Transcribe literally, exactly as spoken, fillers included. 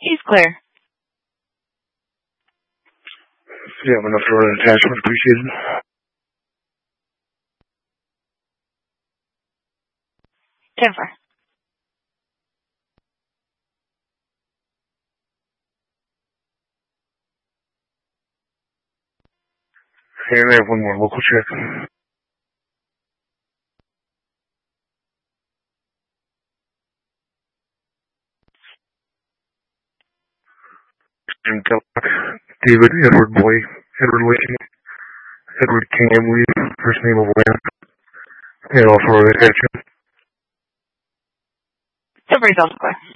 He's clear. If you have enough to run an attachment, appreciated. Jennifer. Here, I have one more local check. Jim Kellogg, David Edward Boy, Edward Lee, Edward King Emily, first name of Lynn, and also our attention. Everybody's also clear.